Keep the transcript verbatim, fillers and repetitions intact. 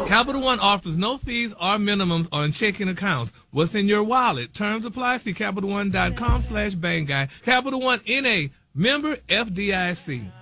Capital One offers no fees or minimums on checking accounts. What's in your wallet? Terms apply. See CapitalOne.com slash Bang Guy. Capital One N A, member F D I C.